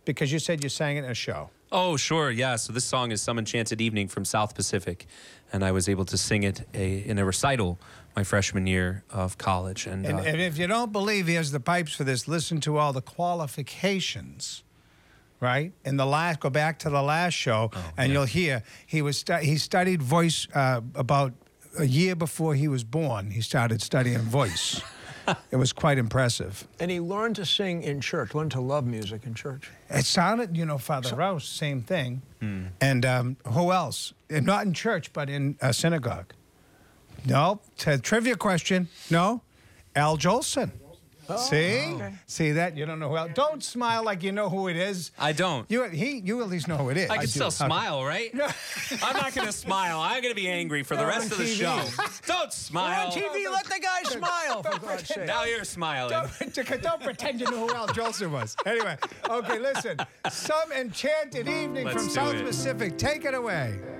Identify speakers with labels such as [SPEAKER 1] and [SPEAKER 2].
[SPEAKER 1] Because you said you sang it in a show.
[SPEAKER 2] Oh, sure, yeah. So this song is Some Enchanted Evening from South Pacific, and I was able to sing it in a recital my freshman year of college. And
[SPEAKER 1] if you don't believe he has the pipes for this, listen to all the qualifications, right? Go back to the last show, and you'll hear he studied voice about a year before he was born. He started studying voice. It was quite impressive.
[SPEAKER 3] And he learned to sing in church, learned to love music in church.
[SPEAKER 1] It sounded, Father Rouse, same thing. And who else? Not in church, but in a synagogue. No. Trivia question. No. Al Jolson.
[SPEAKER 3] Oh,
[SPEAKER 1] See?
[SPEAKER 3] okay.
[SPEAKER 1] See that? You don't know who else. Don't smile like you know who it is.
[SPEAKER 2] I don't.
[SPEAKER 1] You at least know who it is.
[SPEAKER 2] I can still smile, right? I'm not going to smile. I'm going to be angry for the rest of the show. Don't smile.
[SPEAKER 3] On TV, let the guy smile, for God's sake.
[SPEAKER 2] Now you're smiling.
[SPEAKER 1] Don't pretend you know who Al Jolson was. Anyway, okay, listen. Some Enchanted Evening from South Pacific. Take it away.